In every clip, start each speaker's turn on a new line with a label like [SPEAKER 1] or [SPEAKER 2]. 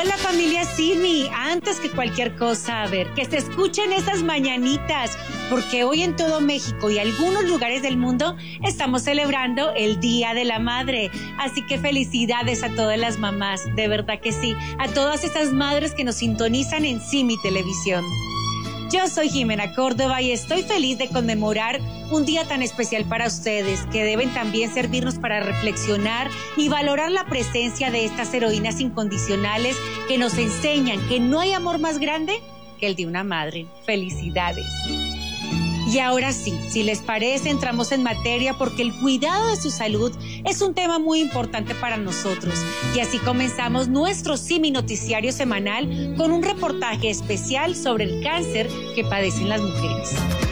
[SPEAKER 1] Hola familia Simi, antes que cualquier cosa, a ver, que se escuchen esas mañanitas, porque hoy en todo México y algunos lugares del mundo estamos celebrando el Día de la Madre, así que felicidades a todas las mamás, de verdad que sí, a todas esas madres que nos sintonizan en Simi Televisión. Yo soy Jimena Córdoba y estoy feliz de conmemorar un día tan especial para ustedes, que deben también servirnos para reflexionar y valorar la presencia de estas heroínas incondicionales que nos enseñan que no hay amor más grande que el de una madre. Felicidades. Y ahora sí, si les parece, entramos en materia porque el cuidado de su salud es un tema muy importante para nosotros. Y así comenzamos nuestro Simi Noticiario semanal con un reportaje especial sobre el cáncer que padecen las mujeres.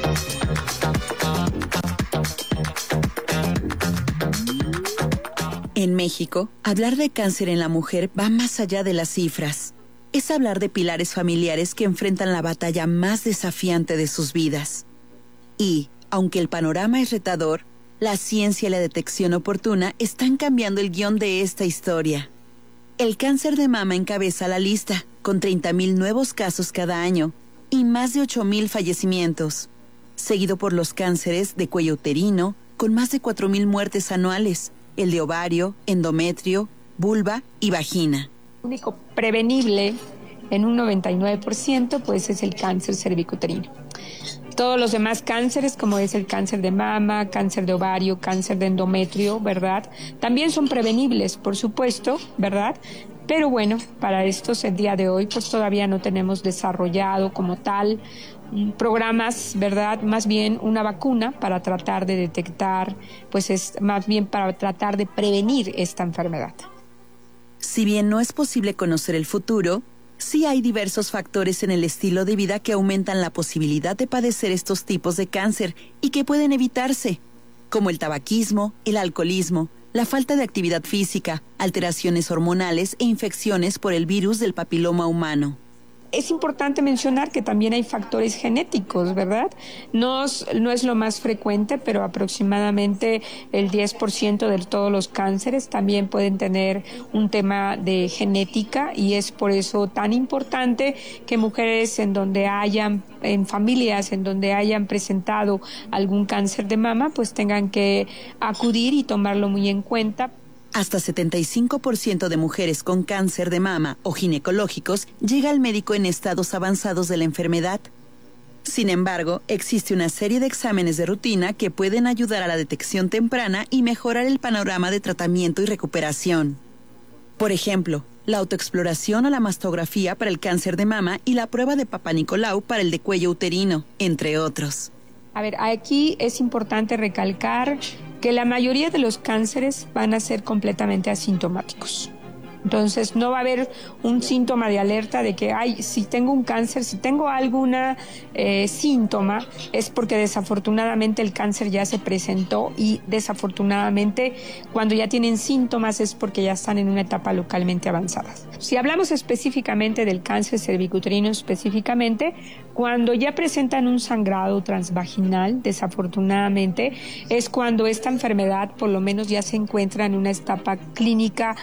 [SPEAKER 2] En México, hablar de cáncer en la mujer va más allá de las cifras. Es hablar de pilares familiares que enfrentan la batalla más desafiante de sus vidas. Y, aunque el panorama es retador, la ciencia y la detección oportuna están cambiando el guión de esta historia. El cáncer de mama encabeza la lista, con 30,000 nuevos casos cada año y más de 8,000 fallecimientos, seguido por los cánceres de cuello uterino, con más de 4,000 muertes anuales, el de ovario, endometrio, vulva y vagina.
[SPEAKER 3] El único prevenible en un 99% pues es el cáncer cervicuterino. Todos los demás cánceres, como es el cáncer de mama, cáncer de ovario, cáncer de endometrio, ¿verdad? También son prevenibles, por supuesto, ¿verdad? Pero bueno, para estos el día de hoy pues todavía no tenemos desarrollado como tal programas, ¿verdad? Más bien una vacuna para tratar de detectar, pues es más bien para tratar de prevenir esta enfermedad.
[SPEAKER 2] Si bien no es posible conocer el futuro, sí hay diversos factores en el estilo de vida que aumentan la posibilidad de padecer estos tipos de cáncer y que pueden evitarse, como el tabaquismo, el alcoholismo, la falta de actividad física, alteraciones hormonales e infecciones por el virus del papiloma humano.
[SPEAKER 3] Es importante mencionar que también hay factores genéticos, ¿verdad? No es lo más frecuente, pero aproximadamente el 10% de todos los cánceres también pueden tener un tema de genética y es por eso tan importante que mujeres en familias en donde hayan presentado algún cáncer de mama, pues tengan que acudir y tomarlo muy en cuenta.
[SPEAKER 2] Hasta 75% de mujeres con cáncer de mama o ginecológicos llega al médico en estados avanzados de la enfermedad. Sin embargo, existe una serie de exámenes de rutina que pueden ayudar a la detección temprana y mejorar el panorama de tratamiento y recuperación. Por ejemplo, la autoexploración o la mastografía para el cáncer de mama y la prueba de Papá Nicolau para el de cuello uterino, entre otros.
[SPEAKER 3] A ver, aquí es importante recalcar que la mayoría de los cánceres van a ser completamente asintomáticos. Entonces no va a haber un síntoma de alerta de que, si tengo un cáncer, si tengo alguna síntoma, es porque desafortunadamente el cáncer ya se presentó y desafortunadamente cuando ya tienen síntomas es porque ya están en una etapa localmente avanzada. Si hablamos específicamente del cáncer cervicuterino específicamente, cuando ya presentan un sangrado transvaginal, desafortunadamente, es cuando esta enfermedad por lo menos ya se encuentra en una etapa clínica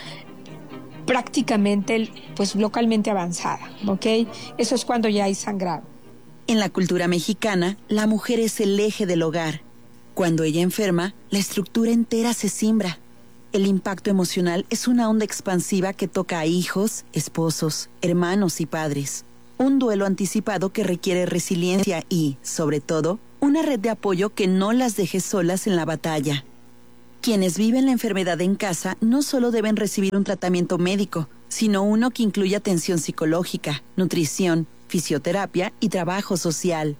[SPEAKER 3] prácticamente pues localmente avanzada, ¿ok? Eso es cuando ya hay sangrado.
[SPEAKER 2] En la cultura mexicana, la mujer es el eje del hogar. Cuando ella enferma, la estructura entera se cimbra. El impacto emocional es una onda expansiva que toca a hijos, esposos, hermanos y padres. Un duelo anticipado que requiere resiliencia y, sobre todo, una red de apoyo que no las deje solas en la batalla. Quienes viven la enfermedad en casa no solo deben recibir un tratamiento médico, sino uno que incluya atención psicológica, nutrición, fisioterapia y trabajo social.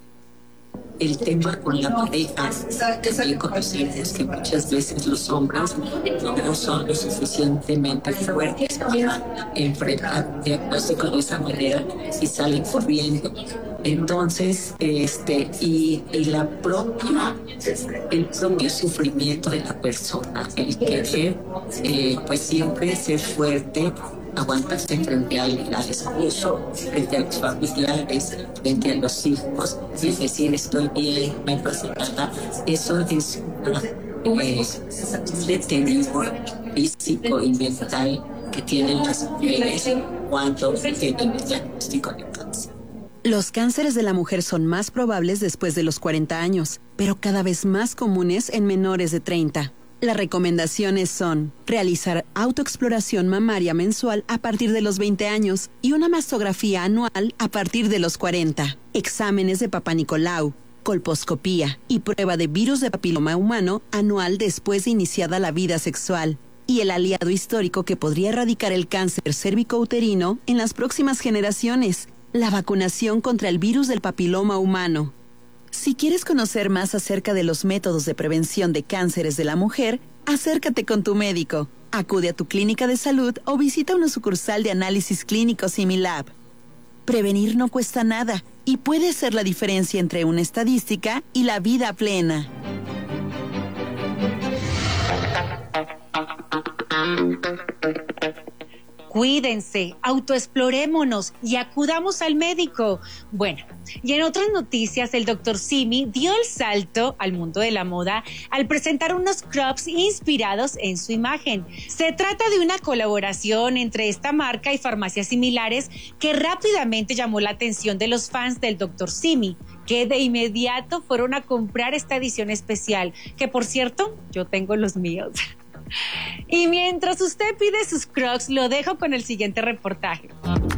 [SPEAKER 4] El tema con la pareja, también conocemos que muchas veces los hombres no son lo suficientemente fuertes para enfrentar un diagnóstico de esa manera y salen corriendo. Entonces, y el propio sufrimiento de la persona, el querer, pues siempre ser fuerte, aguantarse frente al esposo, frente a los familiares, frente a los hijos, es decir, estoy bien, no pasa nada. Eso es un deterioro físico y mental que tienen las mujeres cuando tienen el diagnóstico de cáncer.
[SPEAKER 2] Los cánceres de la mujer son más probables después de los 40 años, pero cada vez más comunes en menores de 30. Las recomendaciones son realizar autoexploración mamaria mensual a partir de los 20 años y una mastografía anual a partir de los 40, exámenes de Papá Nicolau, colposcopía y prueba de virus de papiloma humano anual después de iniciada la vida sexual, y el aliado histórico que podría erradicar el cáncer cérvico-uterino en las próximas generaciones, la vacunación contra el virus del papiloma humano. Si quieres conocer más acerca de los métodos de prevención de cánceres de la mujer, acércate con tu médico, acude a tu clínica de salud o visita una sucursal de análisis clínicos Similab. Prevenir no cuesta nada y puede ser la diferencia entre una estadística y la vida plena.
[SPEAKER 1] Cuídense, autoexplorémonos y acudamos al médico. Bueno, y en otras noticias, el Dr. Simi dio el salto al mundo de la moda al presentar unos crops inspirados en su imagen. Se trata de una colaboración entre esta marca y farmacias similares que rápidamente llamó la atención de los fans del Dr. Simi, que de inmediato fueron a comprar esta edición especial, que por cierto, yo tengo los míos. Y mientras usted pide sus Crocs, lo dejo con el siguiente reportaje.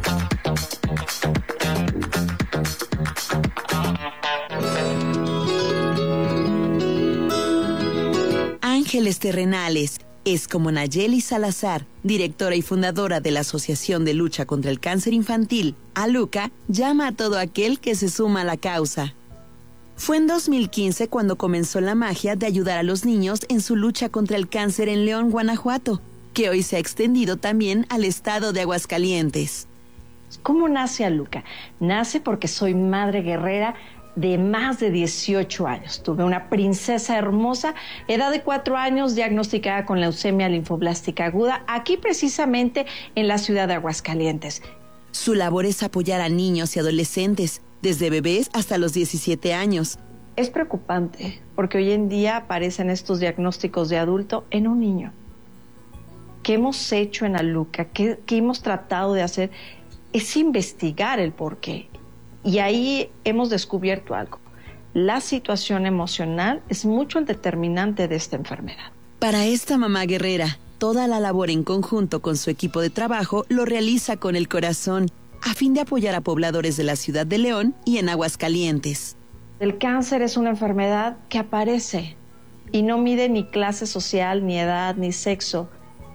[SPEAKER 2] Ángeles terrenales. Es como Nayeli Salazar, directora y fundadora de la Asociación de Lucha contra el Cáncer Infantil, ALUCA, llama a todo aquel que se suma a la causa. Fue en 2015 cuando comenzó la magia de ayudar a los niños en su lucha contra el cáncer en León, Guanajuato, que hoy se ha extendido también al estado de Aguascalientes.
[SPEAKER 5] ¿Cómo nace ALUCA? Nace porque soy madre guerrera de más de 18 años. Tuve una princesa hermosa, edad de 4 años, diagnosticada con leucemia linfoblástica aguda, aquí precisamente en la ciudad de Aguascalientes.
[SPEAKER 2] Su labor es apoyar a niños y adolescentes, desde bebés hasta los 17 años.
[SPEAKER 5] Es preocupante, porque hoy en día aparecen estos diagnósticos de adulto en un niño. ¿Qué hemos hecho en ALUCA? ¿Qué hemos tratado de hacer? Es investigar el porqué. Y ahí hemos descubierto algo. La situación emocional es mucho el determinante de esta enfermedad.
[SPEAKER 2] Para esta mamá guerrera, toda la labor en conjunto con su equipo de trabajo lo realiza con el corazón, a fin de apoyar a pobladores de la ciudad de León y en Aguascalientes.
[SPEAKER 5] El cáncer es una enfermedad que aparece y no mide ni clase social, ni edad, ni sexo,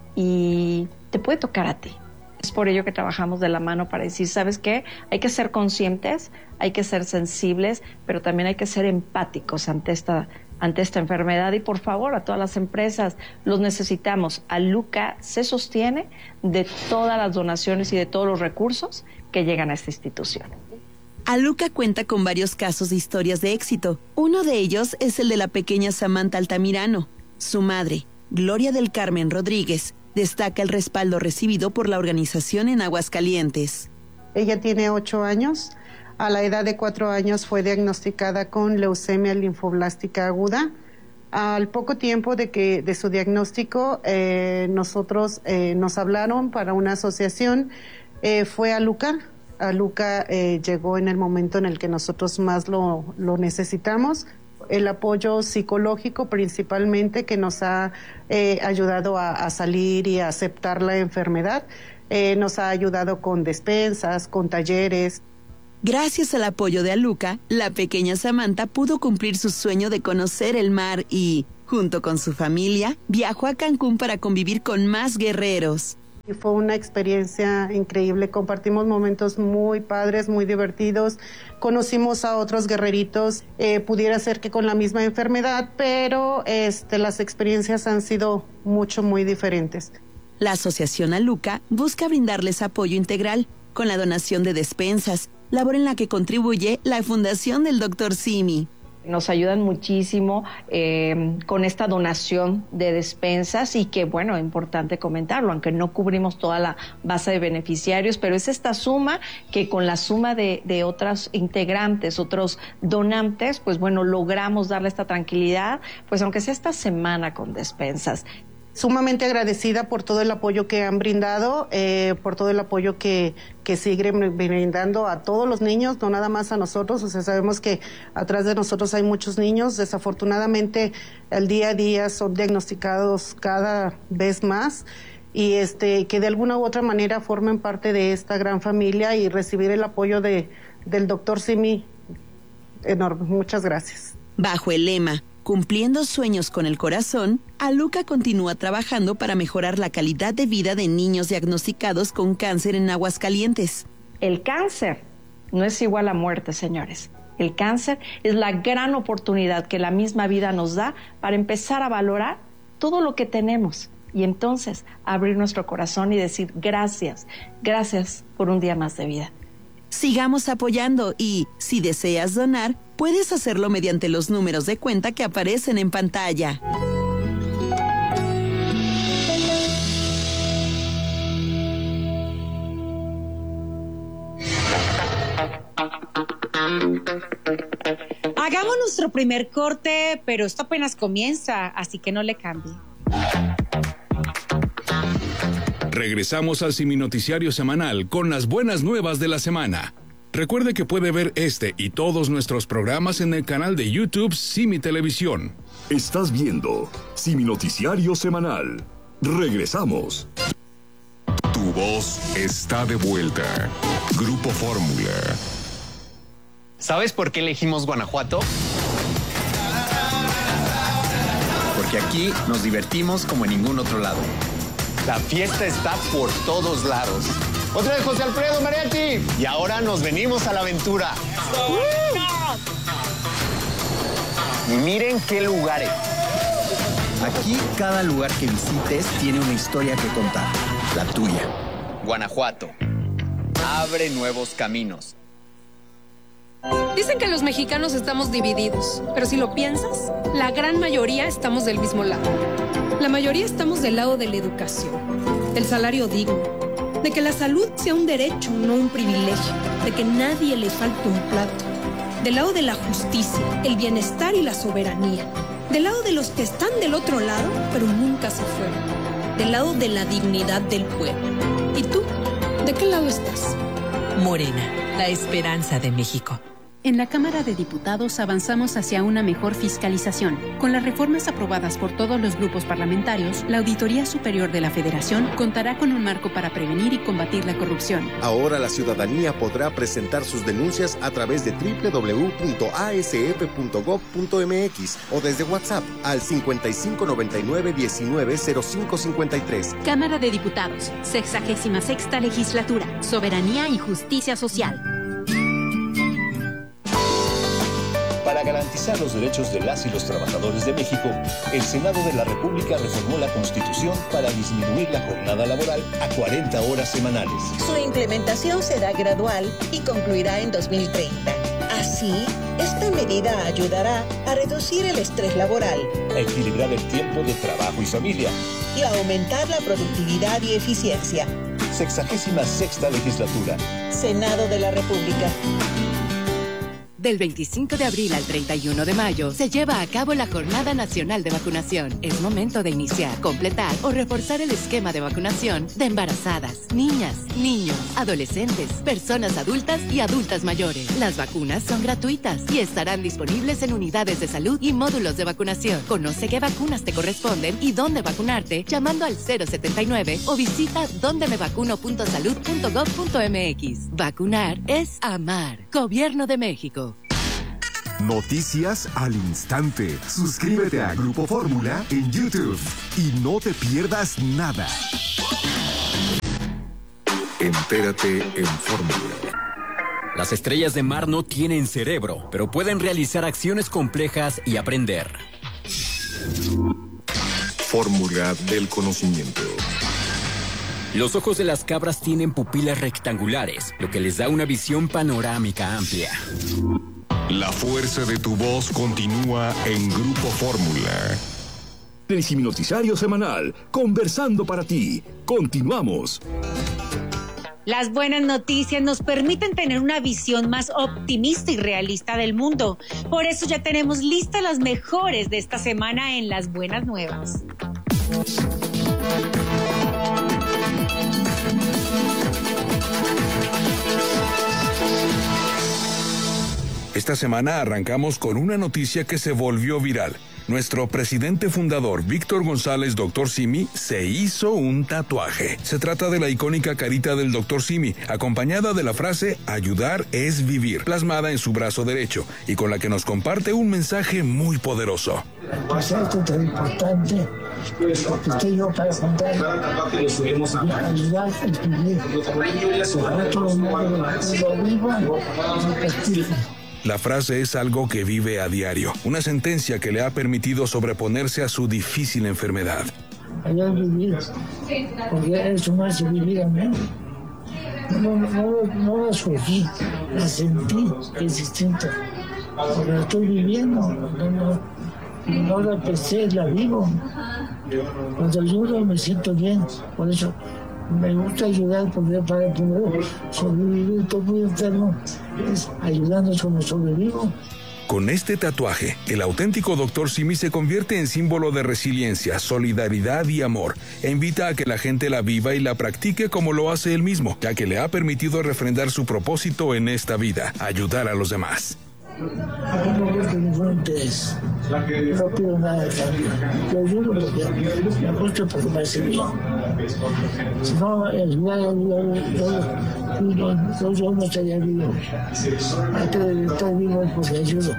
[SPEAKER 5] y te puede tocar a ti. Es por ello que trabajamos de la mano para decir, ¿sabes qué? Hay que ser conscientes, hay que ser sensibles, pero también hay que ser empáticos ante esta enfermedad. Y por favor, a todas las empresas, los necesitamos. ALUCA se sostiene de todas las donaciones y de todos los recursos que llegan a esta institución.
[SPEAKER 2] ALUCA cuenta con varios casos de historias de éxito. Uno de ellos es el de la pequeña Samantha Altamirano. Su madre, Gloria del Carmen Rodríguez, destaca el respaldo recibido por la organización en Aguascalientes.
[SPEAKER 6] Ella tiene 8 años. A la edad de 4 años fue diagnosticada con leucemia linfoblástica aguda. Al poco tiempo de su diagnóstico, nosotros nos hablaron para una asociación. Fue ALUCA. ALUCA llegó en el momento en el que nosotros más lo necesitamos. El apoyo psicológico principalmente, que nos ha ayudado a salir y a aceptar la enfermedad. Nos ha ayudado con despensas, con talleres.
[SPEAKER 2] Gracias al apoyo de ALUCA, la pequeña Samantha pudo cumplir su sueño de conocer el mar y, junto con su familia, viajó a Cancún para convivir con más guerreros.
[SPEAKER 6] Y fue una experiencia increíble, compartimos momentos muy padres, muy divertidos, conocimos a otros guerreritos, pudiera ser que con la misma enfermedad, pero las experiencias han sido muy diferentes.
[SPEAKER 2] La asociación ALUCA busca brindarles apoyo integral con la donación de despensas, labor en la que contribuye la Fundación del Dr. Simi.
[SPEAKER 5] Nos ayudan muchísimo con esta donación de despensas y que, bueno, es importante comentarlo, aunque no cubrimos toda la base de beneficiarios, pero es esta suma que con la suma de otros integrantes, otros donantes, pues bueno, logramos darle esta tranquilidad, pues aunque sea esta semana con despensas.
[SPEAKER 6] sumamente agradecida por todo el apoyo que han brindado, por todo el apoyo que siguen brindando a todos los niños, no nada más a nosotros. O sea, sabemos que atrás de nosotros hay muchos niños. Desafortunadamente, el día a día son diagnosticados cada vez más, y que de alguna u otra manera formen parte de esta gran familia, y recibir el apoyo del doctor Simi, enorme. Muchas gracias.
[SPEAKER 2] Bajo el lema Cumpliendo sueños con el corazón, Aluka continúa trabajando para mejorar la calidad de vida de niños diagnosticados con cáncer en Aguascalientes.
[SPEAKER 5] El cáncer no es igual a muerte, señores. El cáncer es la gran oportunidad que la misma vida nos da para empezar a valorar todo lo que tenemos, y entonces abrir nuestro corazón y decir gracias, gracias por un día más de vida.
[SPEAKER 2] Sigamos apoyando, y si deseas donar, puedes hacerlo mediante los números de cuenta que aparecen en pantalla.
[SPEAKER 1] Hagamos nuestro primer corte, pero esto apenas comienza, así que no le cambie.
[SPEAKER 7] Regresamos al Simi Noticiario Semanal con las buenas nuevas de la semana. Recuerde que puede ver este y todos nuestros programas en el canal de YouTube Simi Televisión.
[SPEAKER 8] Estás viendo Simi Noticiario Semanal. Regresamos.
[SPEAKER 9] Tu voz está de vuelta. Grupo Fórmula.
[SPEAKER 10] ¿Sabes por qué elegimos Guanajuato? Porque aquí nos divertimos como en ningún otro lado. La fiesta está por todos lados. Otra de José Alfredo Mariachi. Y ahora nos venimos a la aventura. Y miren qué lugares. Aquí cada lugar que visites tiene una historia que contar. La tuya. Guanajuato. Abre nuevos caminos.
[SPEAKER 11] Dicen que los mexicanos estamos divididos, pero si lo piensas, la gran mayoría estamos del mismo lado. La mayoría estamos del lado de la educación, del salario digno, de que la salud sea un derecho, no un privilegio, de que nadie le falte un plato, del lado de la justicia, el bienestar y la soberanía, del lado de los que están del otro lado, pero nunca se fueron, del lado de la dignidad del pueblo. ¿Y tú? ¿De qué lado estás?
[SPEAKER 12] Morena, la esperanza de México.
[SPEAKER 13] En la Cámara de Diputados avanzamos hacia una mejor fiscalización. Con las reformas aprobadas por todos los grupos parlamentarios, la Auditoría Superior de la Federación contará con un marco para prevenir y combatir la corrupción.
[SPEAKER 14] Ahora la ciudadanía podrá presentar sus denuncias a través de www.asf.gov.mx o desde WhatsApp al 5599-190553.
[SPEAKER 13] Cámara de Diputados, 66ª Legislatura, Soberanía y Justicia Social.
[SPEAKER 15] Para garantizar los derechos de las y los trabajadores de México, el Senado de la República reformó la Constitución para disminuir la jornada laboral a 40 horas semanales.
[SPEAKER 16] Su implementación será gradual y concluirá en 2030. Así, esta medida ayudará a reducir el estrés laboral,
[SPEAKER 15] a equilibrar el tiempo de trabajo y familia
[SPEAKER 16] y a aumentar la productividad y eficiencia.
[SPEAKER 15] 66ª Legislatura.
[SPEAKER 16] Senado de la República.
[SPEAKER 12] Del 25 de abril al 31 de mayo se lleva a cabo la Jornada Nacional de Vacunación. Es momento de iniciar, completar o reforzar el esquema de vacunación de embarazadas, niñas, niños, adolescentes, personas adultas y adultas mayores. Las vacunas son gratuitas y estarán disponibles en unidades de salud y módulos de vacunación. Conoce qué vacunas te corresponden y dónde vacunarte llamando al 079 o visita dondemevacuno.salud.gov.mx. Vacunar es amar. Gobierno de México.
[SPEAKER 9] Noticias al instante. Suscríbete a Grupo Fórmula en YouTube y no te pierdas nada. Entérate en Fórmula.
[SPEAKER 17] Las estrellas de mar no tienen cerebro, pero pueden realizar acciones complejas y aprender.
[SPEAKER 9] Fórmula del conocimiento.
[SPEAKER 17] Los ojos de las cabras tienen pupilas rectangulares, lo que les da una visión panorámica amplia.
[SPEAKER 9] La fuerza de tu voz continúa en Grupo Fórmula.
[SPEAKER 8] El Simi Noticiario Semanal, conversando para ti. Continuamos.
[SPEAKER 1] Las buenas noticias nos permiten tener una visión más optimista y realista del mundo. Por eso ya tenemos listas las mejores de esta semana en Las Buenas Nuevas.
[SPEAKER 7] Esta semana arrancamos con una noticia que se volvió viral. Nuestro presidente fundador, Víctor González, Dr. Simi, se hizo un tatuaje. Se trata de la icónica carita del Dr. Simi, acompañada de la frase "ayudar es vivir", plasmada en su brazo derecho, y con la que nos comparte un mensaje muy poderoso.
[SPEAKER 18] Pues esto es tan importante, porque estoy yo para contar, ayudar es vivir, sobre todo lo vivo,
[SPEAKER 7] La frase es algo que vive a diario, una sentencia que le ha permitido sobreponerse a su difícil enfermedad.
[SPEAKER 18] Ayudar es vivir, porque eso me hace vivir a mí. No la escogí, la sentí, que es distinta. Porque la estoy viviendo, no la pensé, la vivo. Cuando ayudo me siento bien, por eso me gusta ayudar, porque para poder sobrevivir, estoy muy enfermo, es ayudando como sobrevivo.
[SPEAKER 7] Con este tatuaje, el auténtico Dr. Simi se convierte en símbolo de resiliencia, solidaridad y amor, e invita a que la gente la viva y la practique como lo hace él mismo, ya que le ha permitido refrendar su propósito en esta vida, ayudar a los demás.
[SPEAKER 18] No tengo interés, no pido nada de cambio, lo ayudo porque me gusta, porque me hace bien. Si no, yo no estaría vivo. Antes de estar vivo es porque ayudo.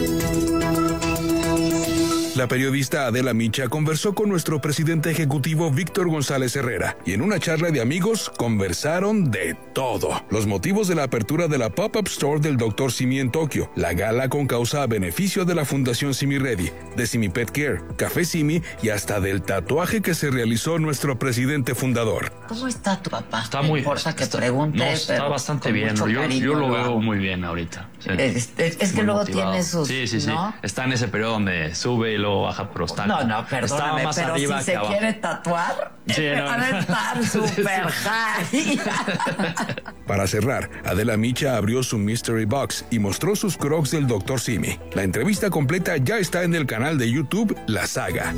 [SPEAKER 7] La periodista Adela Micha conversó con nuestro presidente ejecutivo Víctor González Herrera y en una charla de amigos conversaron de todo. Los motivos de la apertura de la Pop-Up Store del Dr. Simi en Tokio, la gala con causa a beneficio de la Fundación Simi Ready, de Simi Pet Care, Café Simi y hasta del tatuaje que se realizó nuestro presidente fundador.
[SPEAKER 19] ¿Cómo está tu papá?
[SPEAKER 20] Está muy bien.
[SPEAKER 19] No importa que pregunte,
[SPEAKER 20] no, está bastante bien. Yo lo veo muy bien ahorita. Sí.
[SPEAKER 19] Es que luego motivado. Tiene sus...
[SPEAKER 20] Sí.
[SPEAKER 19] ¿no?
[SPEAKER 20] Está en ese periodo donde sube y luego baja, pero está...
[SPEAKER 19] No, perdóname,
[SPEAKER 20] más
[SPEAKER 19] pero
[SPEAKER 20] arriba
[SPEAKER 19] si se
[SPEAKER 20] abajo.
[SPEAKER 19] quiere tatuar,
[SPEAKER 20] sí,
[SPEAKER 19] va a estar súper high.
[SPEAKER 7] Para cerrar, Adela Micha abrió su Mystery Box y mostró sus Crocs del Dr. Simi. La entrevista completa ya está en el canal de YouTube La Saga.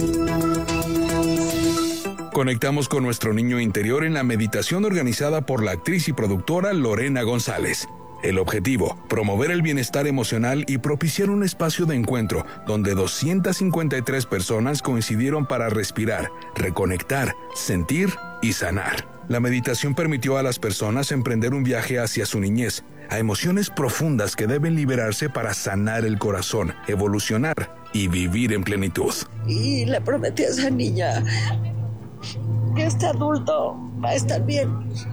[SPEAKER 7] Conectamos con nuestro niño interior en la meditación organizada por la actriz y productora Lorena González. El objetivo, promover el bienestar emocional y propiciar un espacio de encuentro donde 253 personas coincidieron para respirar, reconectar, sentir y sanar. La meditación permitió a las personas emprender un viaje hacia su niñez, a emociones profundas que deben liberarse para sanar el corazón, evolucionar y vivir en plenitud.
[SPEAKER 21] Y le prometí a esa niña que este adulto va a estar bien.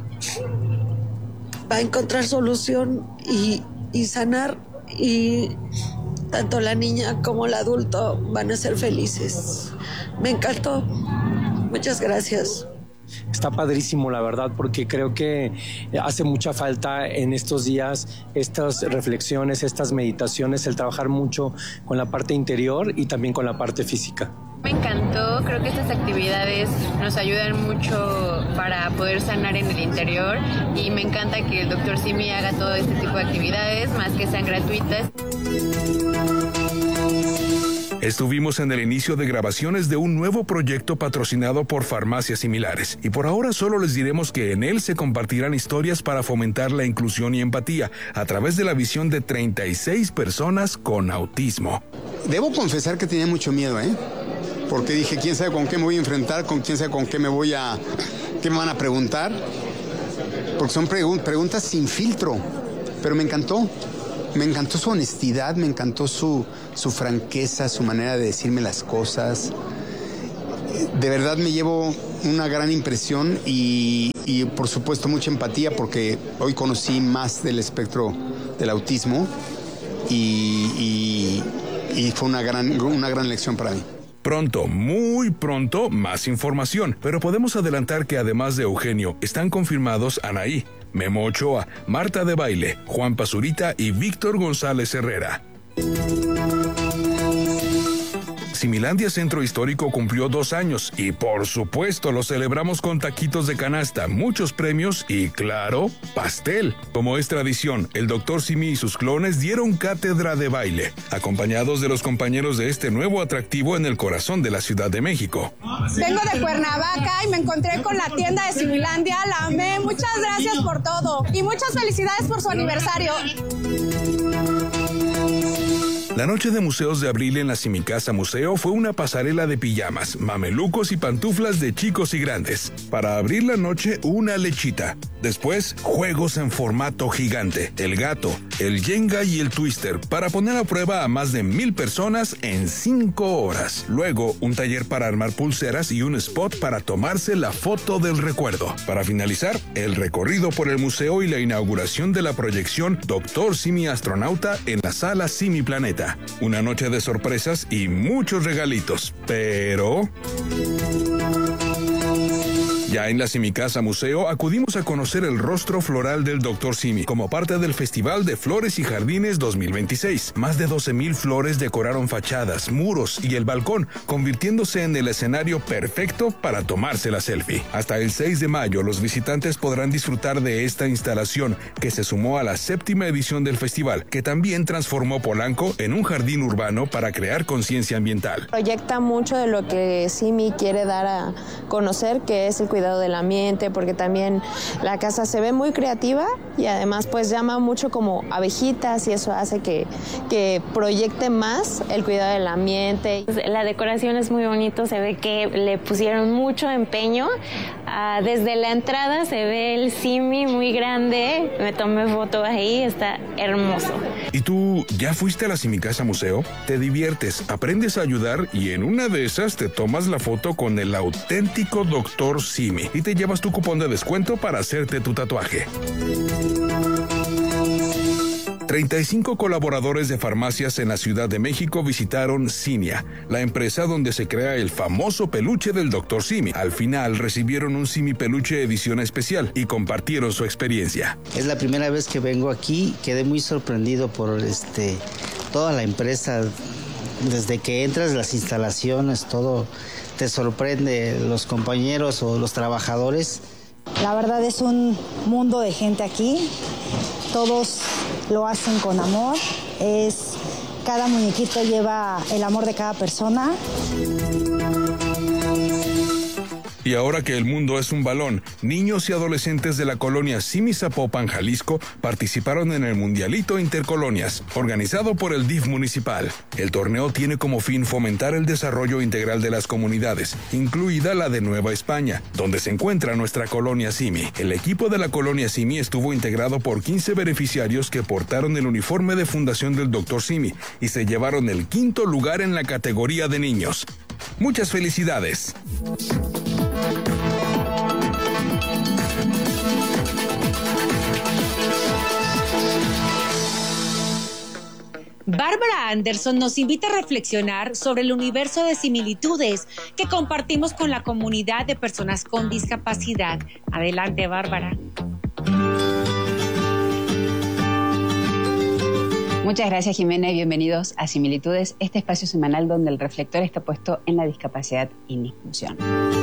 [SPEAKER 21] Va a encontrar solución y sanar, y tanto la niña como el adulto van a ser felices. Me encantó. Muchas gracias.
[SPEAKER 22] Está padrísimo, la verdad, porque creo que hace mucha falta en estos días estas reflexiones, estas meditaciones, el trabajar mucho con la parte interior y también con la parte física.
[SPEAKER 23] Me encantó, creo que estas actividades nos ayudan mucho para poder sanar en el interior, y me encanta que el Dr. Simi haga todo este tipo de actividades, más que sean gratuitas.
[SPEAKER 7] Estuvimos en el inicio de grabaciones de un nuevo proyecto patrocinado por Farmacias Similares, y por ahora solo les diremos que en él se compartirán historias para fomentar la inclusión y empatía a través de la visión de 36 personas con autismo.
[SPEAKER 24] Debo confesar que tenía mucho miedo, porque dije, quién sabe con qué me voy a enfrentar, quién sabe con qué me van a preguntar, porque son preguntas sin filtro, pero me encantó su honestidad, me encantó su franqueza, su manera de decirme las cosas. De verdad me llevo una gran impresión y por supuesto mucha empatía, porque hoy conocí más del espectro del autismo y fue una gran lección para mí.
[SPEAKER 7] Pronto, muy pronto, más información, pero podemos adelantar que además de Eugenio, están confirmados Anaí, Memo Ochoa, Marta de Baile, Juan Pazurita y Víctor González Herrera. Similandia Centro Histórico cumplió 2 años y por supuesto lo celebramos con taquitos de canasta, muchos premios y, claro, pastel. Como es tradición, el Dr. Simi y sus clones dieron cátedra de baile, acompañados de los compañeros de este nuevo atractivo en el corazón de la Ciudad de México.
[SPEAKER 25] Vengo de Cuernavaca y me encontré con la tienda de Similandia, la amé, muchas gracias por todo y muchas felicidades por su aniversario.
[SPEAKER 7] La noche de museos de abril en la Simicasa Museo fue una pasarela de pijamas, mamelucos y pantuflas de chicos y grandes. Para abrir la noche, una lechita. Después, juegos en formato gigante, el gato, el Jenga y el Twister, para poner a prueba a más de 1,000 personas en 5 horas. Luego, un taller para armar pulseras y un spot para tomarse la foto del recuerdo. Para finalizar, el recorrido por el museo y la inauguración de la proyección Dr. Simi Astronauta en la sala Simi Planeta. Una noche de sorpresas y muchos regalitos, pero... Ya en la Simicasa Museo acudimos a conocer el rostro floral del Dr. Simi como parte del Festival de Flores y Jardines 2026. Más de 12,000 flores decoraron fachadas, muros y el balcón, convirtiéndose en el escenario perfecto para tomarse la selfie. Hasta el 6 de mayo los visitantes podrán disfrutar de esta instalación que se sumó a la 7ª edición del festival, que también transformó Polanco en un jardín urbano para crear conciencia ambiental.
[SPEAKER 2] Proyecta mucho de lo que Simi quiere dar a conocer, que es el cuidado del ambiente, porque también la casa se ve muy creativa y además pues llama mucho como abejitas y eso hace que proyecte más el cuidado del ambiente.
[SPEAKER 23] La decoración es muy bonito, se ve que le pusieron mucho empeño. Desde la entrada se ve el Simi muy grande, me tomé fotos ahí, está hermoso.
[SPEAKER 7] ¿Y tú ya fuiste a la Simicasa Museo? Te diviertes, aprendes a ayudar y en una de esas te tomas la foto con el auténtico Dr. Simi y te llevas tu cupón de descuento para hacerte tu tatuaje. 35 colaboradores de farmacias en la Ciudad de México visitaron Cinia, la empresa donde se crea el famoso peluche del Dr. Simi. Al final recibieron un Simi peluche edición especial y compartieron su experiencia.
[SPEAKER 3] Es la primera vez que vengo aquí, quedé muy sorprendido por toda la empresa. Desde que entras, las instalaciones, todo te sorprende, los compañeros o los trabajadores.
[SPEAKER 4] La verdad es un mundo de gente aquí, todos lo hacen con amor, cada muñequito lleva el amor de cada persona.
[SPEAKER 7] Y ahora que el mundo es un balón, niños y adolescentes de la colonia Simi Zapopan, Jalisco, participaron en el Mundialito Intercolonias, organizado por el DIF municipal. El torneo tiene como fin fomentar el desarrollo integral de las comunidades, incluida la de Nueva España, donde se encuentra nuestra colonia Simi. El equipo de la colonia Simi estuvo integrado por 15 beneficiarios que portaron el uniforme de fundación del Dr. Simi y se llevaron el 5º lugar en la categoría de niños. ¡Muchas felicidades!
[SPEAKER 1] Bárbara Anderson nos invita a reflexionar sobre el universo de similitudes que compartimos con la comunidad de personas con discapacidad. Adelante, Bárbara.
[SPEAKER 5] Muchas gracias, Jimena, y bienvenidos a Similitudes, este espacio semanal donde el reflector está puesto en la discapacidad y la inclusión.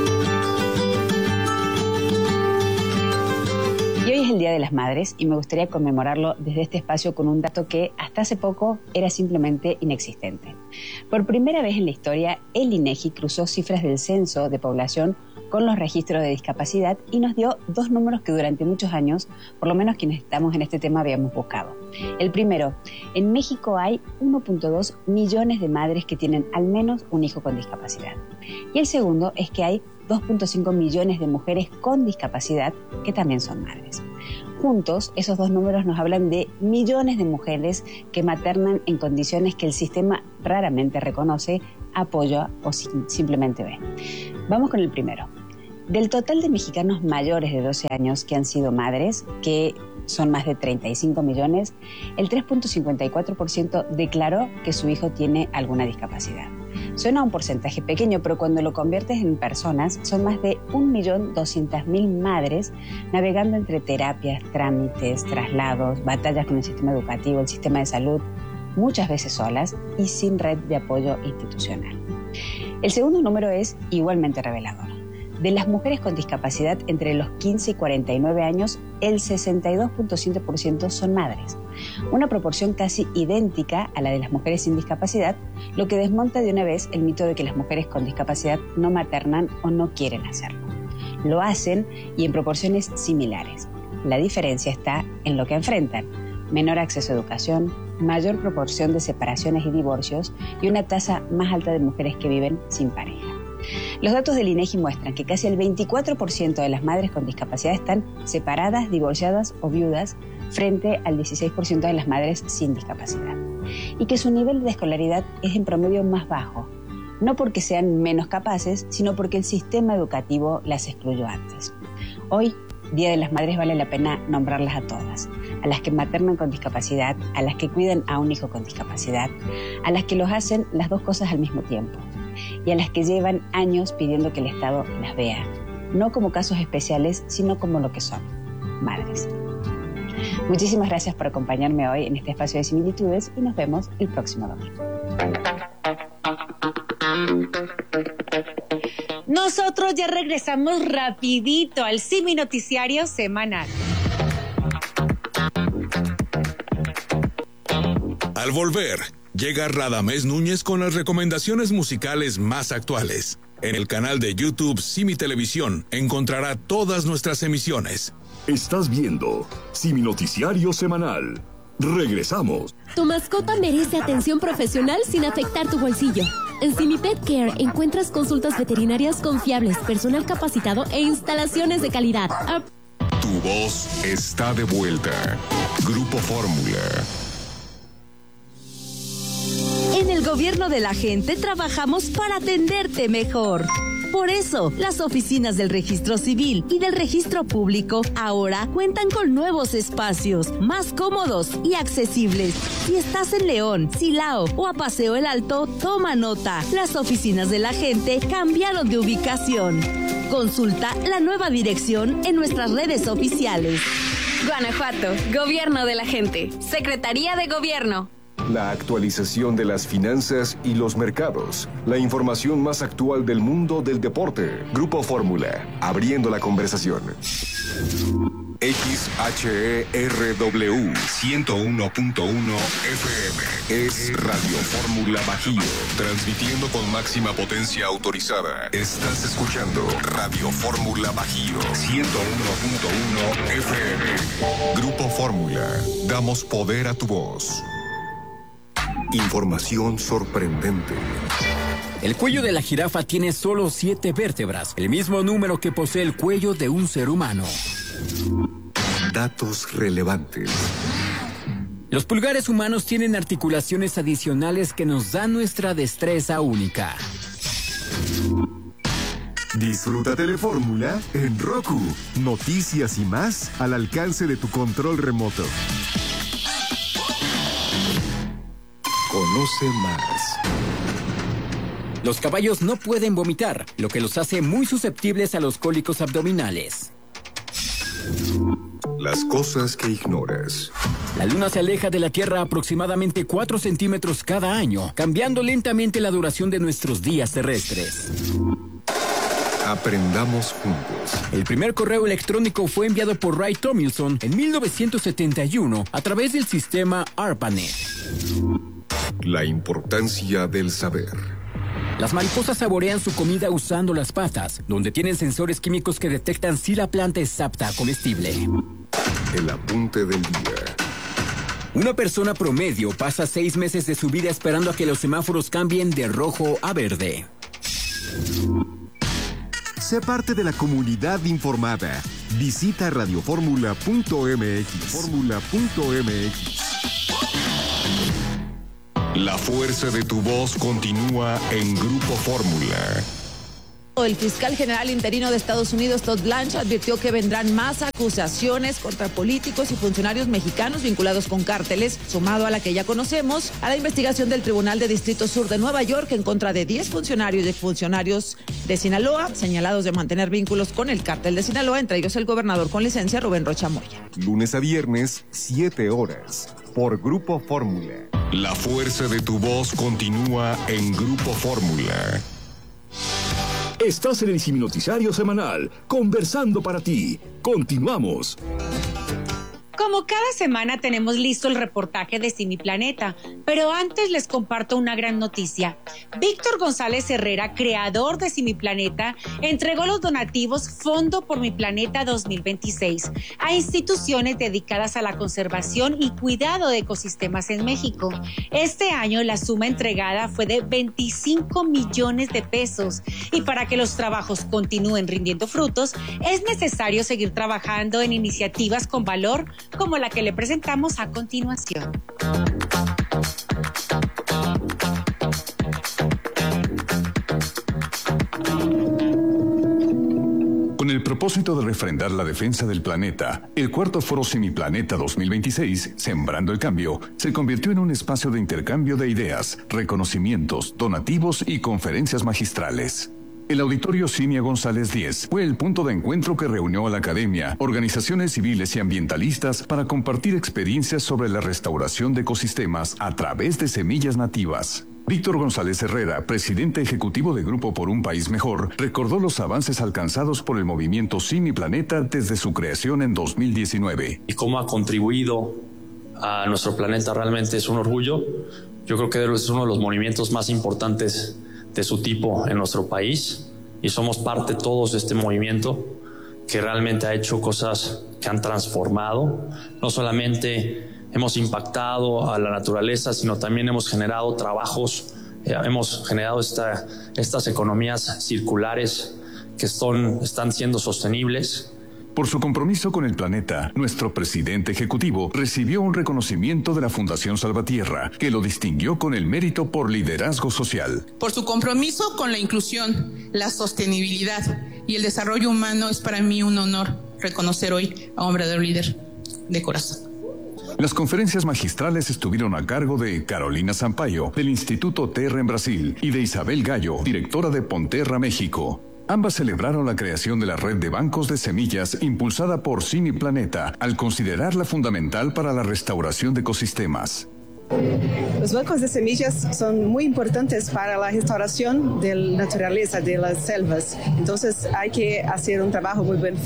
[SPEAKER 5] Y hoy es el Día de las Madres y me gustaría conmemorarlo desde este espacio con un dato que hasta hace poco era simplemente inexistente. Por primera vez en la historia, el INEGI cruzó cifras del censo de población con los registros de discapacidad y nos dio 2 números que durante muchos años, por lo menos quienes estamos en este tema, habíamos buscado. El primero, en México hay 1.2 millones de madres que tienen al menos un hijo con discapacidad. Y el segundo es que hay 2.5 millones de mujeres con discapacidad que también son madres. Juntos, esos 2 números nos hablan de millones de mujeres que maternan en condiciones que el sistema raramente reconoce, apoya o simplemente ve. Vamos con el primero. Del total de mexicanos mayores de 12 años que han sido madres, que son más de 35 millones, el 3.54% declaró que su hijo tiene alguna discapacidad. Suena un porcentaje pequeño, pero cuando lo conviertes en personas, son más de 1.200.000 madres navegando entre terapias, trámites, traslados, batallas con el sistema educativo, el sistema de salud, muchas veces solas y sin red de apoyo institucional. El segundo número es igualmente revelador. De las mujeres con discapacidad entre los 15 y 49 años, el 62.7% son madres. Una proporción casi idéntica a la de las mujeres sin discapacidad, lo que desmonta de una vez el mito de que las mujeres con discapacidad no maternan o no quieren hacerlo. Lo hacen y en proporciones similares. La diferencia está en lo que enfrentan. menor acceso a educación, mayor proporción de separaciones y divorcios y una tasa más alta de mujeres que viven sin pareja. Los datos del INEGI muestran que casi el 24% de las madres con discapacidad están separadas, divorciadas o viudas, frente al 16% de las madres sin discapacidad. Y que su nivel de escolaridad es en promedio más bajo, no porque sean menos capaces, sino porque el sistema educativo las excluyó antes. Hoy, Día de las Madres, vale la pena nombrarlas a todas, a las que maternan con discapacidad, a las que cuidan a un hijo con discapacidad, a las que los hacen las dos cosas al mismo tiempo y a las que llevan años pidiendo que el Estado las vea, no como casos especiales, sino como lo que son, madres. Muchísimas gracias por acompañarme hoy en este espacio de similitudes y nos vemos el próximo domingo.
[SPEAKER 1] Nosotros ya regresamos rapidito al Simi Noticiario Semanal.
[SPEAKER 7] Al volver, llega Radamés Núñez con las recomendaciones musicales más actuales. En el canal de YouTube Simi Televisión encontrará todas nuestras emisiones.
[SPEAKER 8] Estás viendo Simi Noticiario Semanal. Regresamos.
[SPEAKER 6] Tu mascota merece atención profesional sin afectar tu bolsillo. En Simi Pet Care encuentras consultas veterinarias confiables, personal capacitado e instalaciones de calidad.
[SPEAKER 9] Tu voz está de vuelta. Grupo Fórmula.
[SPEAKER 10] En el gobierno de la gente trabajamos para atenderte mejor. Por eso, las oficinas del Registro Civil y del Registro Público ahora cuentan con nuevos espacios, más cómodos y accesibles. Si estás en León, Silao o a Paseo el Alto, toma nota. Las oficinas de la gente cambiaron de ubicación. Consulta la nueva dirección en nuestras redes oficiales.
[SPEAKER 6] Guanajuato, Gobierno de la Gente, Secretaría de Gobierno.
[SPEAKER 9] La actualización de las finanzas y los mercados. La información más actual del mundo del deporte. Grupo Fórmula, abriendo la conversación. XHERW 101.1 FM es Radio Fórmula Bajío, transmitiendo con máxima potencia autorizada. Estás escuchando Radio Fórmula Bajío 101.1 FM. Grupo Fórmula, damos poder a tu voz. Información sorprendente.
[SPEAKER 17] El cuello de la jirafa tiene solo 7 vértebras, el mismo número que posee el cuello de un ser humano.
[SPEAKER 9] Datos relevantes.
[SPEAKER 17] Los pulgares humanos tienen articulaciones adicionales que nos dan nuestra destreza única.
[SPEAKER 9] Disfruta Telefórmula en Roku. Noticias y más al alcance de tu control remoto. Conoce más.
[SPEAKER 17] Los caballos no pueden vomitar, lo que los hace muy susceptibles a los cólicos abdominales.
[SPEAKER 9] Las cosas que ignoras.
[SPEAKER 17] La Luna se aleja de la Tierra aproximadamente 4 centímetros cada año, cambiando lentamente la duración de nuestros días terrestres.
[SPEAKER 9] Aprendamos juntos.
[SPEAKER 17] El primer correo electrónico fue enviado por Ray Tomlinson en 1971 a través del sistema ARPANET.
[SPEAKER 9] La importancia del saber.
[SPEAKER 17] Las mariposas saborean su comida usando las patas, donde tienen sensores químicos que detectan si la planta es apta a comestible.
[SPEAKER 9] El apunte del día.
[SPEAKER 17] Una persona promedio pasa 6 meses de su vida esperando a que los semáforos cambien de rojo a verde.
[SPEAKER 9] Sé parte de la comunidad informada. Visita radioformula.mx. Fórmula.mx. La fuerza de tu voz continúa en Grupo Fórmula.
[SPEAKER 11] El fiscal general interino de Estados Unidos, Todd Blanche, advirtió que vendrán más acusaciones contra políticos y funcionarios mexicanos vinculados con cárteles, sumado a la que ya conocemos, a la investigación del Tribunal de Distrito Sur de Nueva York en contra de 10 funcionarios y exfuncionarios de Sinaloa, señalados de mantener vínculos con el cártel de Sinaloa, entre ellos el gobernador con licencia, Rubén Rocha Moya.
[SPEAKER 9] Lunes a viernes, 7 horas, por Grupo Fórmula. La fuerza de tu voz continúa en Grupo Fórmula.
[SPEAKER 8] Estás en el Simi Noticiario Semanal, conversando para ti. Continuamos.
[SPEAKER 1] Como cada semana tenemos listo el reportaje de Simi Planeta, pero antes les comparto una gran noticia. Víctor González Herrera, creador de Simi Planeta, entregó los donativos Fondo por Mi Planeta 2026 a instituciones dedicadas a la conservación y cuidado de ecosistemas en México. Este año la suma entregada fue de 25 millones de pesos y para que los trabajos continúen rindiendo frutos es necesario seguir trabajando en iniciativas con valor como la que le presentamos a continuación.
[SPEAKER 12] Con el propósito de refrendar la defensa del planeta, el cuarto Foro Simi Planeta 2026, Sembrando el Cambio, se convirtió en un espacio de intercambio de ideas, reconocimientos, donativos y conferencias magistrales. El Auditorio Cinia González 10 fue el punto de encuentro que reunió a la academia, organizaciones civiles y ambientalistas para compartir experiencias sobre la restauración de ecosistemas a través de semillas nativas. Víctor González Herrera, presidente ejecutivo de Grupo por un País Mejor, recordó los avances alcanzados por el movimiento Simi Planeta desde su creación en 2019.
[SPEAKER 13] Y cómo ha contribuido a nuestro planeta realmente es un orgullo. Yo creo que es uno de los movimientos más importantes de su tipo en nuestro país y somos parte todos de este movimiento que realmente ha hecho cosas que han transformado. No solamente hemos impactado a la naturaleza, sino también hemos generado trabajos, hemos generado estas economías circulares que están siendo sostenibles.
[SPEAKER 12] Por su compromiso con el planeta, nuestro presidente ejecutivo recibió un reconocimiento de la Fundación Salvatierra, que lo distinguió con el mérito por liderazgo social.
[SPEAKER 14] Por su compromiso con la inclusión, la sostenibilidad y el desarrollo humano, es para mí un honor reconocer hoy a un verdadero líder de corazón.
[SPEAKER 12] Las conferencias magistrales estuvieron a cargo de Carolina Sampaio, del Instituto Terra en Brasil, y de Isabel Gallo, directora de Ponterra, México. Ambas celebraron la creación de la red de bancos de semillas impulsada por Simi Planeta, al considerarla fundamental para la restauración de ecosistemas.
[SPEAKER 15] Los bancos de semillas son muy importantes para la restauración de la naturaleza, de las selvas. Entonces hay que hacer un trabajo muy bien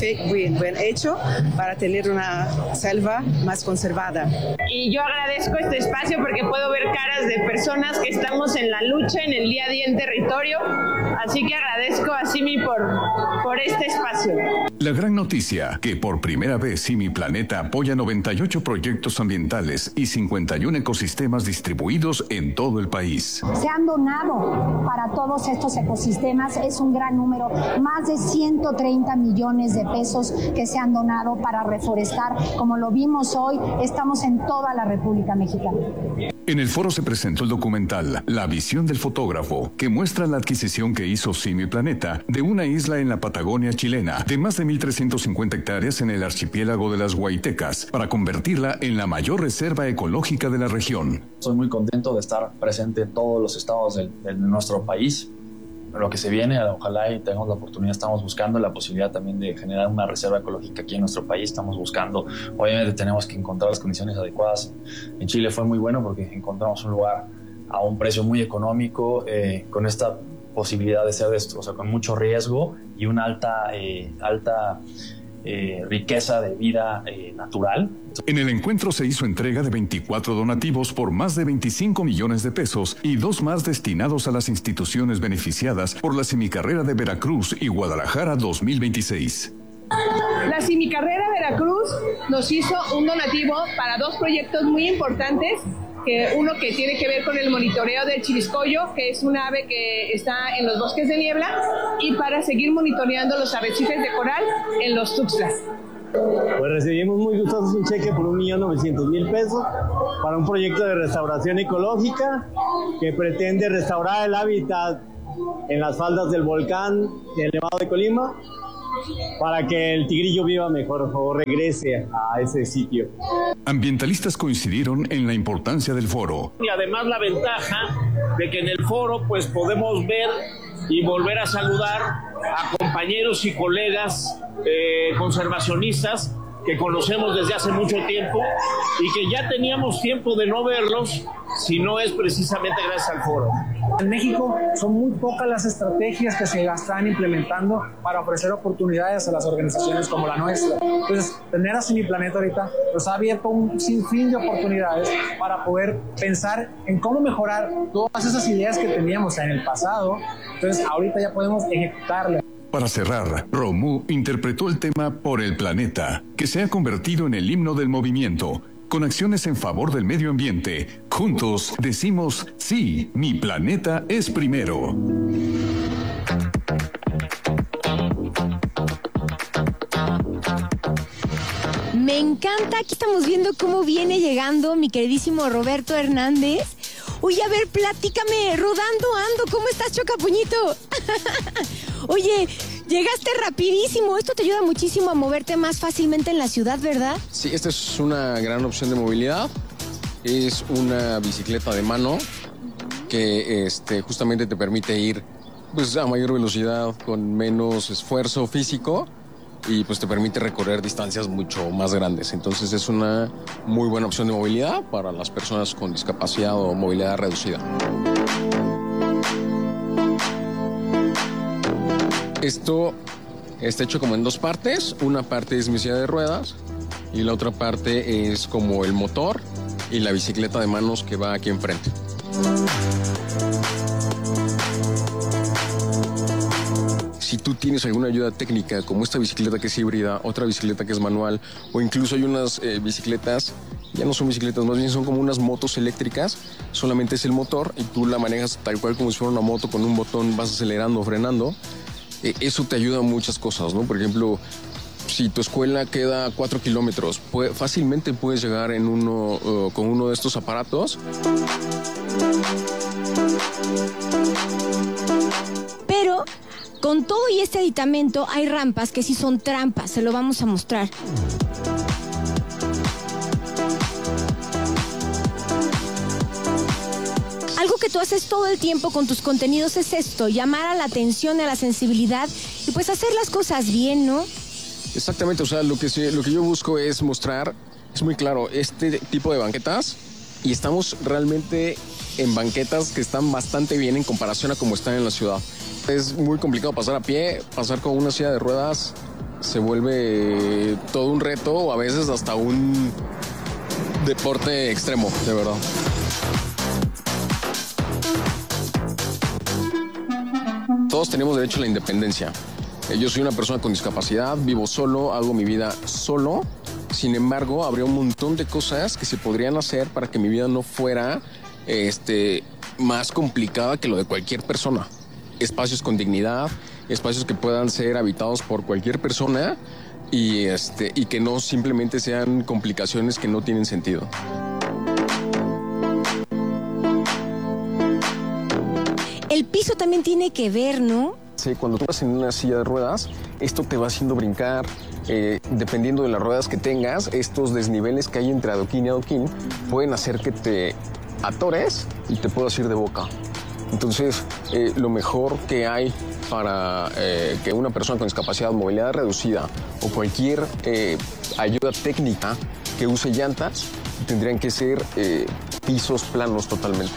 [SPEAKER 15] hecho para tener una selva más conservada.
[SPEAKER 16] Y yo agradezco este espacio porque puedo ver caras de personas que estamos en la lucha, en el día a día en territorio. Así que agradezco a Simi por este espacio.
[SPEAKER 12] La gran noticia, que por primera vez Simi Planeta apoya 98 proyectos ambientales y 51 ecosistemas distribuidos en todo el país.
[SPEAKER 26] Se han donado para todos estos ecosistemas, es un gran número, más de 130 millones de pesos que se han donado para reforestar. Como lo vimos hoy, estamos en toda la República Mexicana.
[SPEAKER 12] En el foro se presentó el documental La visión del fotógrafo, que muestra la adquisición que hizo Simi Planeta de una isla en la Patagonia chilena de más de 1,350 hectáreas en el archipiélago de las Huaytecas para convertirla en la mayor reserva ecológica de la región.
[SPEAKER 13] Soy muy contento de estar presente en todos los estados de nuestro país. Lo que se viene, ojalá y tengamos la oportunidad, estamos buscando la posibilidad también de generar una reserva ecológica aquí en nuestro país. Estamos buscando, obviamente tenemos que encontrar las condiciones adecuadas. En Chile fue muy bueno porque encontramos un lugar a un precio muy económico, con esta posibilidad de ser de esto, o sea, con mucho riesgo y una alta riqueza de vida natural.
[SPEAKER 12] En el encuentro se hizo entrega de 24 donativos por más de 25 millones de pesos y 2 más destinados a las instituciones beneficiadas por la Semicarrera de Veracruz y Guadalajara 2026.
[SPEAKER 16] La Simicarrera Veracruz nos hizo un donativo para 2 proyectos muy importantes. Uno que tiene que ver con el monitoreo del chiviscoyo, que es un ave que está en los bosques de niebla, y para seguir monitoreando los arrecifes de coral en los Tuxtlas.
[SPEAKER 27] Pues recibimos muy gustosos un cheque por 1.900.000 pesos para un proyecto de restauración ecológica que pretende restaurar el hábitat en las faldas del volcán del Nevado de Colima para que el tigrillo viva mejor o regrese a ese sitio.
[SPEAKER 12] Ambientalistas coincidieron en la importancia del foro.
[SPEAKER 28] Y además la ventaja de que en el foro pues podemos ver y volver a saludar a compañeros y colegas conservacionistas que conocemos desde hace mucho tiempo y que ya teníamos tiempo de no verlos, si no es precisamente gracias al foro.
[SPEAKER 2] En México son muy pocas las estrategias que se están implementando para ofrecer oportunidades a las organizaciones como la nuestra. Entonces, tener a Semiplaneta ahorita nos ha abierto un sinfín de oportunidades para poder pensar en cómo mejorar todas esas ideas que teníamos en el pasado. Entonces, ahorita ya podemos ejecutarlas.
[SPEAKER 12] Para cerrar, Romu interpretó el tema Por el Planeta, que se ha convertido en el himno del movimiento. Con acciones en favor del medio ambiente, juntos decimos, sí, mi planeta es primero.
[SPEAKER 18] Me encanta, aquí estamos viendo cómo viene llegando mi queridísimo Roberto Hernández. Oye, a ver, platícame, Rodando Ando, ¿cómo estás, Chocapuñito? Oye, llegaste rapidísimo, esto te ayuda muchísimo a moverte más fácilmente en la ciudad, ¿verdad?
[SPEAKER 19] Sí, esta es una gran opción de movilidad. Es una bicicleta de mano que justamente te permite ir pues, a mayor velocidad, con menos esfuerzo físico y pues te permite recorrer distancias mucho más grandes. Entonces es una muy buena opción de movilidad para las personas con discapacidad o movilidad reducida. Esto está hecho como en dos partes. Una parte es mi silla de ruedas y la otra parte es como el motor y la bicicleta de manos que va aquí enfrente. Si tú tienes alguna ayuda técnica, como esta bicicleta que es híbrida, otra bicicleta que es manual, o incluso hay unas bicicletas, ya no son bicicletas, más bien son como unas motos eléctricas, solamente es el motor y tú la manejas tal cual como si fuera una moto, con un botón vas acelerando o frenando. Eso te ayuda a muchas cosas, ¿no? Por ejemplo, si tu escuela queda a 4 kilómetros, fácilmente puedes llegar con uno de estos aparatos.
[SPEAKER 18] Pero con todo y este aditamento hay rampas que sí son trampas, se lo vamos a mostrar. Algo que tú haces todo el tiempo con tus contenidos es esto, llamar a la atención, a la sensibilidad y pues hacer las cosas bien, ¿no?
[SPEAKER 19] Exactamente, o sea, lo que yo busco es mostrar, es muy claro, este tipo de banquetas, y estamos realmente en banquetas que están bastante bien en comparación a cómo están en la ciudad. Es muy complicado pasar a pie, pasar con una silla de ruedas se vuelve todo un reto o a veces hasta un deporte extremo, de verdad. Todos tenemos derecho a la independencia. Yo soy una persona con discapacidad, vivo solo, hago mi vida solo. Sin embargo, habría un montón de cosas que se podrían hacer para que mi vida no fuera más complicada que lo de cualquier persona. Espacios con dignidad, espacios que puedan ser habitados por cualquier persona y que no simplemente sean complicaciones que no tienen sentido.
[SPEAKER 18] El piso también tiene que ver, ¿no?
[SPEAKER 19] Sí, cuando tú vas en una silla de ruedas, esto te va haciendo brincar. Dependiendo de las ruedas que tengas, estos desniveles que hay entre adoquín y adoquín pueden hacer que te atores y te puedas ir de boca. Entonces, lo mejor que hay para que una persona con discapacidad, movilidad reducida o cualquier ayuda técnica que use llantas, tendrían que ser pisos planos totalmente.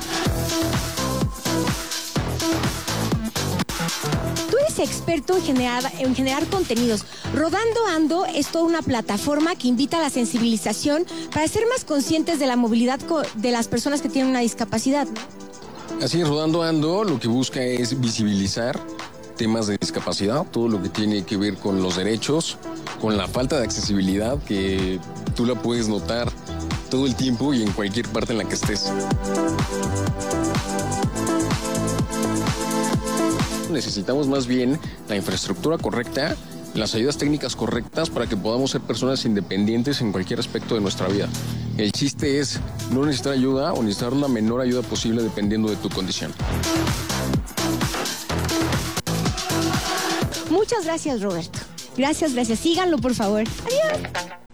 [SPEAKER 18] Tú eres experto en generar contenidos. Rodando Ando es toda una plataforma que invita a la sensibilización para ser más conscientes de la movilidad de las personas que tienen una discapacidad.
[SPEAKER 19] Así es, Rodando Ando lo que busca es visibilizar temas de discapacidad, todo lo que tiene que ver con los derechos, con la falta de accesibilidad que tú la puedes notar todo el tiempo y en cualquier parte en la que estés. Necesitamos más bien la infraestructura correcta, las ayudas técnicas correctas para que podamos ser personas independientes en cualquier aspecto de nuestra vida. El chiste es no necesitar ayuda o necesitar una menor ayuda posible dependiendo de tu condición.
[SPEAKER 18] Muchas gracias, Roberto. Gracias. Síganlo, por favor. Adiós.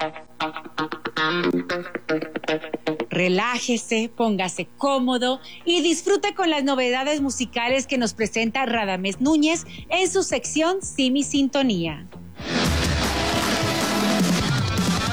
[SPEAKER 1] Relájese, póngase cómodo y disfrute con las novedades musicales que nos presenta Radamés Núñez en su sección Sí, mi sintonía.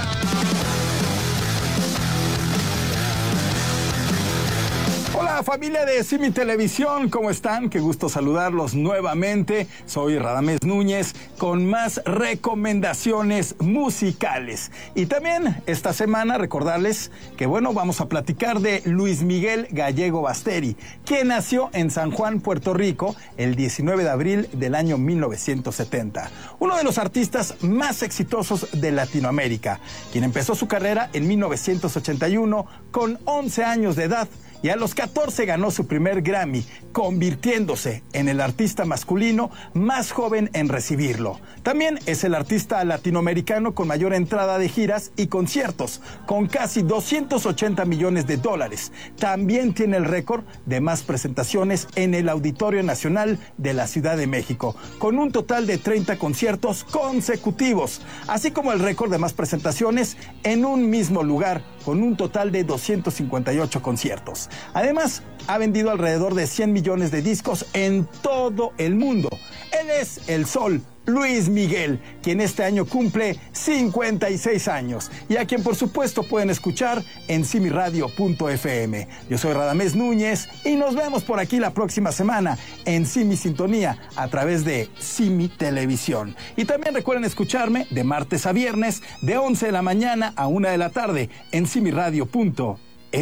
[SPEAKER 3] Hola familia de Simi Televisión, ¿cómo están? Qué gusto saludarlos nuevamente. Soy Radamés Núñez con más recomendaciones musicales. Y también esta semana recordarles que vamos a platicar de Luis Miguel Gallego Basteri, quien nació en San Juan, Puerto Rico, el 19 de abril del año 1970. Uno de los artistas más exitosos de Latinoamérica, quien empezó su carrera en 1981 con 11 años de edad. Y a los 14 ganó su primer Grammy, convirtiéndose en el artista masculino más joven en recibirlo. También es el artista latinoamericano con mayor entrada de giras y conciertos, con casi $280 millones. También tiene el récord de más presentaciones en el Auditorio Nacional de la Ciudad de México, con un total de 30 conciertos consecutivos, así como el récord de más presentaciones en un mismo lugar, con un total de 258 conciertos. Además, ha vendido alrededor de 100 millones de discos en todo el mundo. Él es el Sol, Luis Miguel, quien este año cumple 56 años y a quien por supuesto pueden escuchar en simiradio.fm. Yo soy Radamés Núñez y nos vemos por aquí la próxima semana en Simi Sintonía a través de Simi Televisión. Y también recuerden escucharme de martes a viernes de 11 de la mañana a 1 de la tarde en simiradio.fm.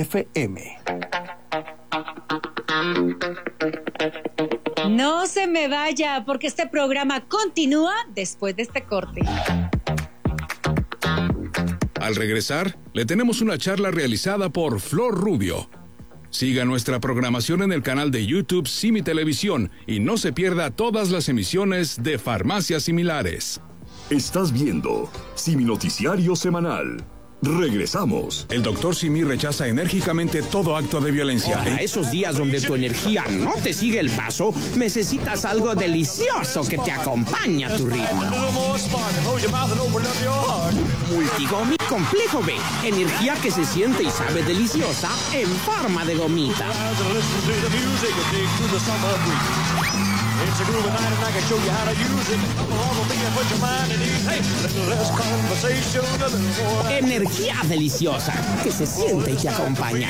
[SPEAKER 1] No se me vaya, porque este programa continúa después de este corte.
[SPEAKER 7] Al regresar, le tenemos una charla realizada por Flor Rubio. Siga nuestra programación en el canal de YouTube Simi Televisión y no se pierda todas las emisiones de Farmacias Similares.
[SPEAKER 8] Estás viendo Simi Noticiario Semanal. Regresamos.
[SPEAKER 7] El doctor Simi rechaza enérgicamente todo acto de violencia.
[SPEAKER 4] Para esos días donde tu energía no te sigue el paso, necesitas algo delicioso que te acompañe a tu ritmo. Multigomi Complejo B. Energía que se siente y sabe deliciosa en forma de gomita. Energía deliciosa que se siente y te acompaña.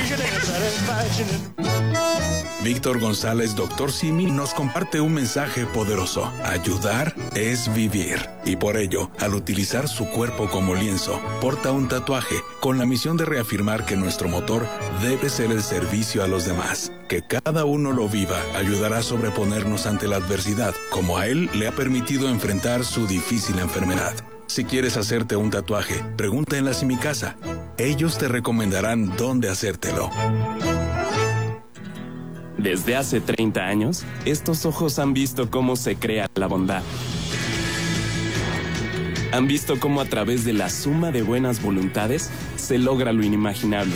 [SPEAKER 7] Víctor González, doctor Simi, nos comparte un mensaje poderoso. Ayudar es vivir. Y por ello, al utilizar su cuerpo como lienzo, porta un tatuaje con la misión de reafirmar que nuestro motor debe ser el servicio a los demás. Que cada uno lo viva ayudará a sobreponernos ante la adversidad, como a él le ha permitido enfrentar su difícil enfermedad. Si quieres hacerte un tatuaje, pregunta en la Simicasa. Ellos te recomendarán dónde hacértelo.
[SPEAKER 20] Desde hace 30 años, estos ojos han visto cómo se crea la bondad. Han visto cómo a través de la suma de buenas voluntades se logra lo inimaginable.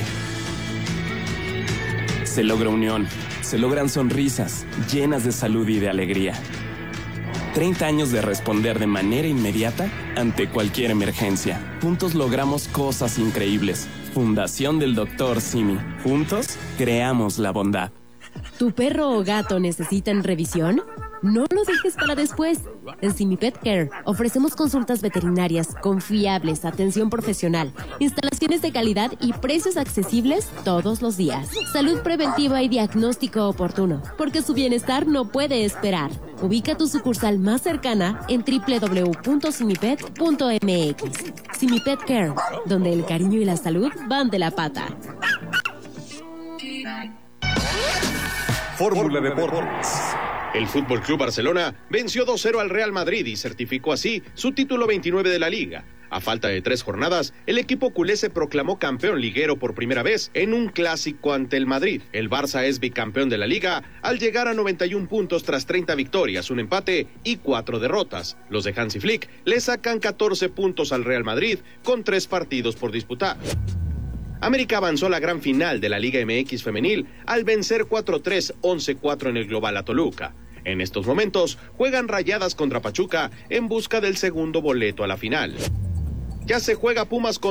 [SPEAKER 20] Se logra unión, se logran sonrisas llenas de salud y de alegría. 30 años de responder de manera inmediata ante cualquier emergencia. Juntos logramos cosas increíbles. Fundación del Dr. Simi. Juntos creamos la bondad.
[SPEAKER 6] ¿Tu perro o gato necesitan revisión? No lo dejes para después. En Simi Pet Care ofrecemos consultas veterinarias confiables, atención profesional, instalaciones de calidad y precios accesibles todos los días. Salud preventiva y diagnóstico oportuno, porque su bienestar no puede esperar. Ubica tu sucursal más cercana en www.simipet.mx. Simi Pet Care, donde el cariño y la salud van de la pata.
[SPEAKER 21] Fórmula Deportes. El Fútbol Club Barcelona venció 2-0 al Real Madrid y certificó así su título 29 de la Liga. A falta de 3 jornadas, el equipo culé se proclamó campeón liguero por primera vez en un clásico ante el Madrid. El Barça es bicampeón de la Liga al llegar a 91 puntos tras 30 victorias, un empate y 4 derrotas. Los de Hansi Flick le sacan 14 puntos al Real Madrid con 3 partidos por disputar. América avanzó a la gran final de la Liga MX femenil al vencer 4-3, 11-4 en el global a Toluca. En estos momentos juegan Rayadas contra Pachuca en busca del segundo boleto a la final. Ya se juega Pumas contra